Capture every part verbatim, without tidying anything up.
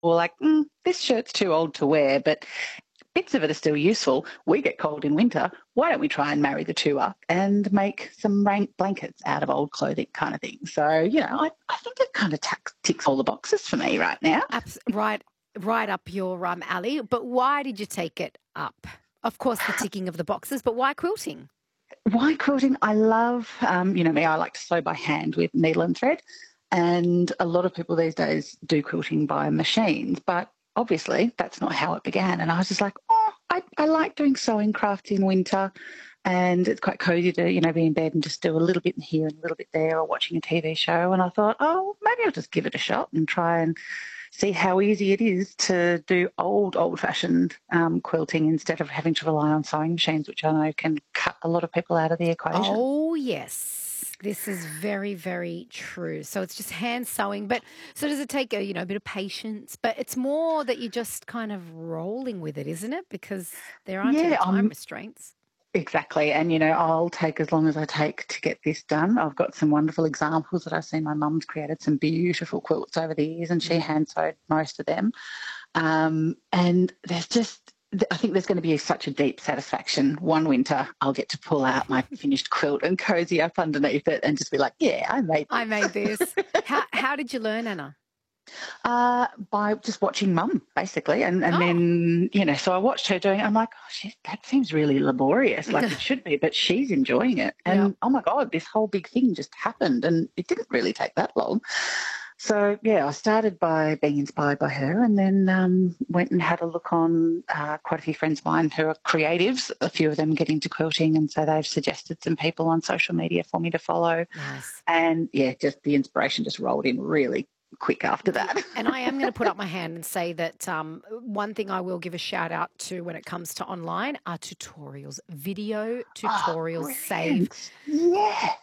like, mm, this shirt's too old to wear, but bits of it are still useful. We get cold in winter. Why don't we try and marry the two up and make some rank blankets out of old clothing kind of thing? So, you know, I, I think it kind of tax, ticks all the boxes for me right now. Abs- right, right up your um, alley. But why did you take it up? Of course, the ticking of the boxes, but why quilting? Why quilting? I love, um, you know me, I like to sew by hand with needle and thread. And a lot of people these days do quilting by machines, but obviously that's not how it began. And I was just like, oh, I, I like doing sewing crafts in winter, and it's quite cozy to, you know, be in bed and just do a little bit here and a little bit there, or watching a T V show. And I thought, oh, maybe I'll just give it a shot and try and see how easy it is to do old, old-fashioned um, quilting instead of having to rely on sewing machines, which I know can cut a lot of people out of the equation. Oh, yes. This is very, very true. So it's just hand sewing. But so does it take a, you know, a bit of patience? But it's more that you're just kind of rolling with it, isn't it? Because there aren't any Yeah, time I'm restraints. exactly. And, you know, I'll take as long as I take to get this done. I've got some wonderful examples that I've seen. My mum's created some beautiful quilts over the years, and she Mm. hand sewed most of them. Um, and there's just, I think there's going to be such a deep satisfaction. One winter, I'll get to pull out my finished quilt and cozy up underneath it and just be like, yeah, I made I made this. this. How how did you learn, Anna? Uh, by just watching mum, basically. And, and Oh. then, you know, so I watched her doing it. I'm like, oh, shit, that seems really laborious, like it should be, but she's enjoying it. Yeah. And, oh, my God, this whole big thing just happened, and it didn't really take that long. So, yeah, I started by being inspired by her, and then um, went and had a look on uh, quite a few friends of mine who are creatives. A few of them get into quilting, and so they've suggested some people on social media for me to follow. Nice. And, yeah, just the inspiration just rolled in really quick after Yeah, that. and I am going to put up my hand and say that um, one thing I will give a shout out to when it comes to online are tutorials. Video Oh, tutorials save. brilliant. Yeah.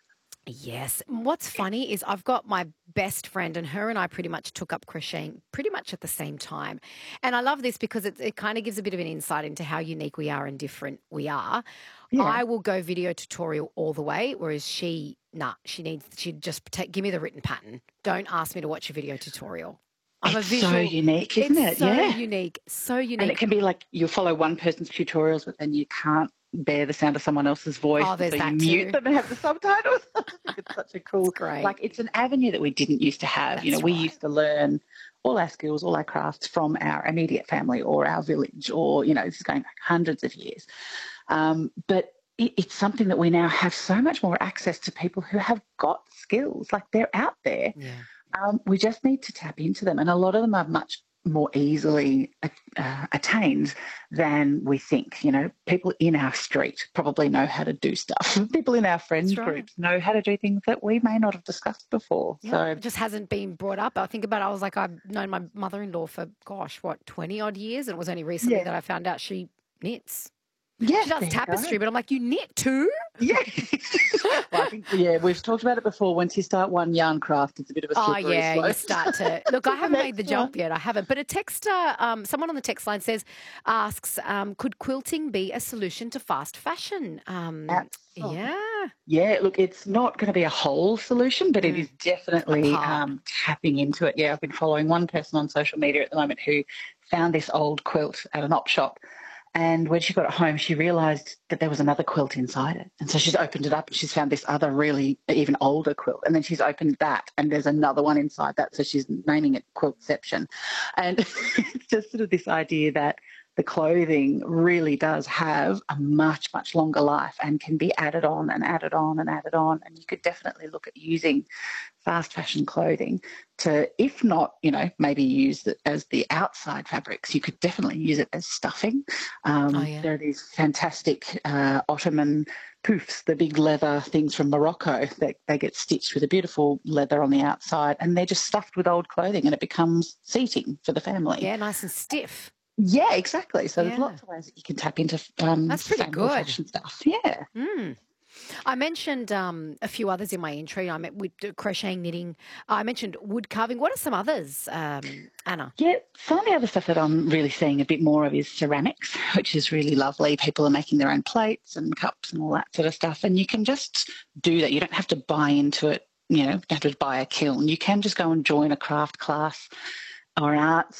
Yes. What's funny is I've got my best friend, and her and I pretty much took up crocheting pretty much at the same time. And I love this because it, it kind of gives a bit of an insight into how unique we are and different we are. Yeah. I will go video tutorial all the way, whereas she, nah, she needs, she just take, give me the written pattern. Don't ask me to watch a video tutorial. I'm a It's so visual. unique, isn't It's it? so Yeah. unique, so And it unique. can be like you follow one person's tutorials, but then you can't bear the sound of someone else's voice, Oh, there's so you that mute too. them and have the subtitles. I think it's such a It's cool, great. like it's an avenue that we didn't used to have. You know, That's we right. used to learn all our skills, all our crafts from our immediate family or our village, or, you know, this is going back hundreds of years. Um, but it, it's something that we now have so much more access to people who have got skills, like they're out there. Yeah. Um, we just need to tap into them, and a lot of them are much more easily uh, attained than we think. You know, people in our street probably know how to do stuff. People in our That's friend right. groups know how to do things that we may not have discussed before. Yeah, So, it just hasn't been brought up. I think about it, I was like, I've known my mother-in-law for, gosh, what, twenty odd years. And it was only recently yeah, that I found out she knits. yeah, She does there you tapestry, go. but I'm like, you knit too? Yeah. Well, I think, yeah, we've talked about it before. Once you start one yarn craft, it's a bit of a Oh, slippery yeah, you slope start to look. I to the haven't made the next one. jump yet. I haven't. But a texter, um, someone on the text line says, asks, um, could quilting be a solution to fast fashion? Um, Absolutely. yeah, Yeah, look, it's not going to be a whole solution, but it is mm, a definitely part. um, tapping into it. Yeah, I've been following one person on social media at the moment who found this old quilt at an op shop. And when she got it home, she realised that there was another quilt inside it. And so she's opened it up and she's found this other really even older quilt. And then she's opened that and there's another one inside that. So she's naming it Quiltception. And it's just sort of this idea that the clothing really does have a much, much longer life and can be added on and added on and added on. And you could definitely look at using fast fashion clothing to, if not, you know, maybe use it as the outside fabrics, you could definitely use it as stuffing. Oh, Um, yeah. there are these fantastic uh, Ottoman poofs, the big leather things from Morocco that they get stitched with a beautiful leather on the outside, and they're just stuffed with old clothing and it becomes seating for the family. Yeah, nice and stiff. Yeah, exactly. So there's Yeah, lots of ways that you can tap into um, that's pretty sustainable good. fashion stuff. Yeah. Mm. I mentioned um, a few others in my intro. I met with crocheting, knitting. I mentioned wood carving. What are some others, um, Anna? Yeah, some of the other stuff that I'm really seeing a bit more of is ceramics, which is really lovely. People are making their own plates and cups and all that sort of stuff. And you can just do that. You don't have to buy into it, you know, you don't have to buy a kiln. You can just go and join a craft class or an art